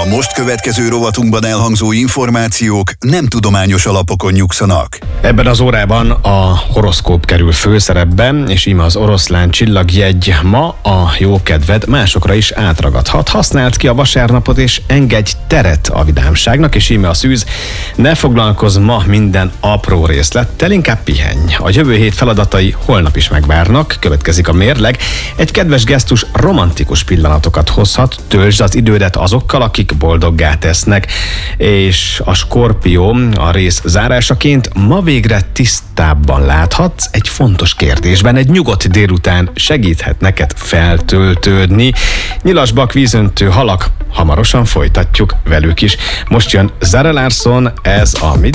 most következő rovatunkban elhangzó információk nem tudományos alapokon nyugszanak. Ebben az órában a horoszkóp kerül főszerepbe, és íme az oroszlán csillagjegy ma a jókedved másokra is átragadhat. Használd ki a vasárnapot, és engedj teret a vidámságnak, és íme a szűz, ne foglalkozz ma minden apró részlettel, inkább pihenj. A jövő hét feladatai holnap is megvárnak, következik a mérleg. Egy kedves gesztus romantikus pillanatokat hozhat, töltsd az idődet azokkal, akik boldoggá tesznek. És a Skorpió a rész zárásaként ma végre tisztábban láthatsz egy fontos kérdésben. Egy nyugodt délután segíthet neked feltöltődni. Nyilasbak, vízöntő halak, hamarosan folytatjuk velük is. Most jön Zara Larsson, ez a Midnight